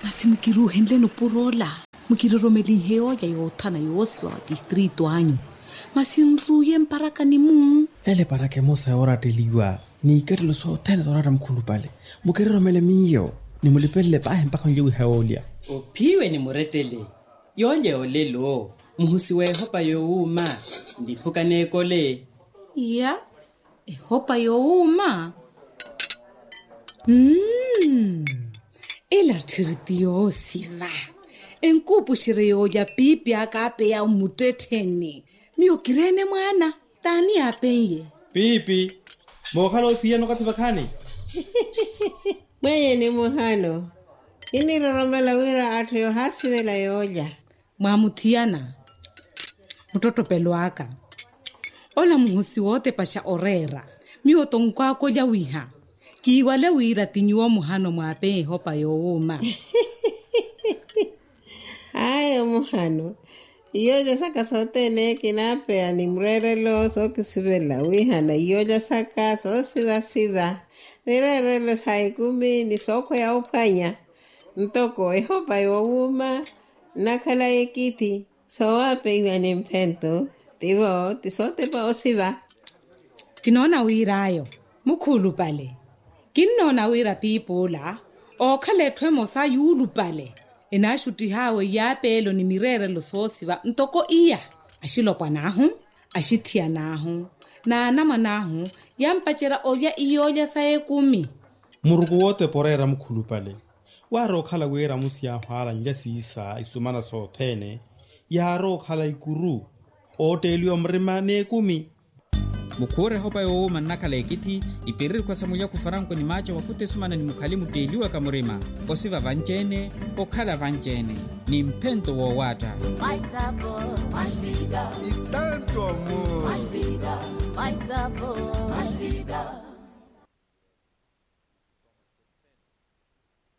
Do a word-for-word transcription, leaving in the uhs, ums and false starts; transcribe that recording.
Masi mukiru hendle no purola. Mukiru romeli heo ya yotana yoswa distrito anyo. Masi nruye mparaka ni mu. Ele parake mosa ora teliwa. Ni kerlo so tena ora mkhulu pale. Mukiru romele miyo. Ni mulipele pa mpaka njewe haolia. O piwe ni muretele. Yonye olelo. Muhusiwe hopa yo uma. Ndipuka nekole. Ya. E hopa yo uma. Mmm. Ela tirtio siva. Enkupu shireo ya pipi akape ya umuteteni. Miyo kirene mwana. Tani apenye. Pipi. Mwakalo pia no katibakani. Mwenye ni muhano. Ini roromela wira atu yo hasi wela yoja. Mwamutiana. Mtoto peluaka. Ola muhusi wote pasha orera. Miyo tongkwa koja wiha. Kiwale wira tinyuwa muhano mwape hopa yo uma. Ayo muhano. Iyoja saka sote ne kinapea ni mrerelo so kisibela wiha na iyoja saka so siva siva. Mrerelo saikumi ni soko ya upanya. Ntoko e hopa yo uma. Nakala ekiti. So wape iwa ni mpento. Tivo tisote pa osiva. Kinona wira ayo. Mukulu pale. Kinona wira pipola. O kale twemo sa yulu pale. Enashuti hawe ya pelo ni mirere lo sosiva. Ntoko iya. Ashilopwa nahu. Ashitia nahu. Na anama nahu. Yampachera oya iyoja sae kumi. Murugu wote porera mkhulu pale. Waro kala wera musi ya hala njasi isa isumana so tene. Yaro kala ikuru. Ote ilio mrima ne kumi. Mukore hopa yo uma nakala ekiti ipiriri kwa samulia kufaranko ni macho wakute sumana ni mukalimu teliwa kamurima osiva vanjene okala vanjene ni mpento wa wata My sabor, my vida y tanto amor my vida, my sabor, my vida